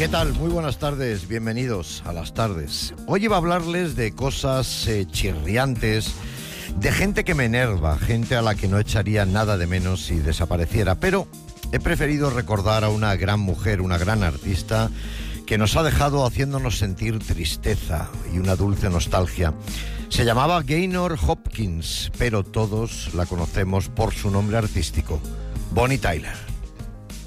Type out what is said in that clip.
¿Qué tal? Muy buenas tardes, bienvenidos a las tardes. Hoy iba a hablarles de cosas chirriantes, de gente que me enerva, gente a la que no echaría nada de menos si desapareciera, pero he preferido recordar a una gran mujer, una gran artista, que nos ha dejado haciéndonos sentir tristeza y una dulce nostalgia. Se llamaba Gaynor Hopkins, pero todos la conocemos por su nombre artístico, Bonnie Tyler.